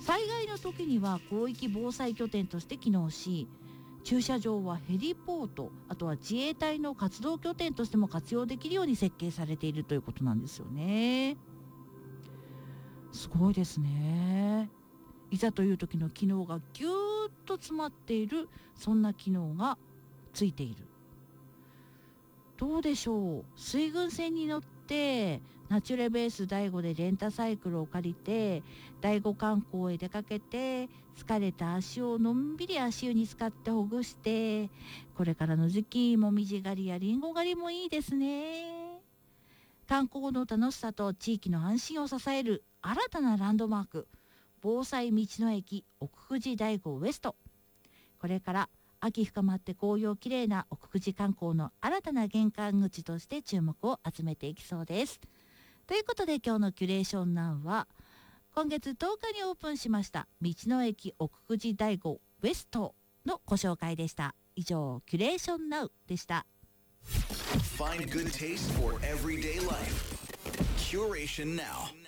災害の時には広域防災拠点として機能し、駐車場はヘリポート、あとは自衛隊の活動拠点としても活用できるように設計されているということなんですよね。すごいですね。いざという時の機能がぎゅーっと詰まっている、そんな機能がついている。どうでしょう。水郡線に乗ってナチュレベース第5でレンタサイクルを借りて第5観光へ出かけて、疲れた足をのんびり足湯に浸かってほぐして、これからの時期もみじ狩りやりんご狩りもいいですね。観光の楽しさと地域の安心を支える新たなランドマーク、防災道の駅奥久慈第5ウエスト。これから秋深まって紅葉きれいな奥久慈観光の新たな玄関口として注目を集めていきそうです。ということで今日のキュレーションナウは、今月10日にオープンしました道の駅奥久慈第5ウエストのご紹介でした。以上、キュレーションナウでした。 Find good taste for everyday life. Curation Now.